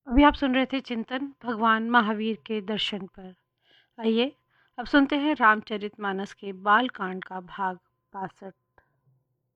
अभी आप सुन रहे थे चिंतन भगवान महावीर के दर्शन पर। आइए अब सुनते हैं रामचरितमानस के बाल कांड का भाग 62।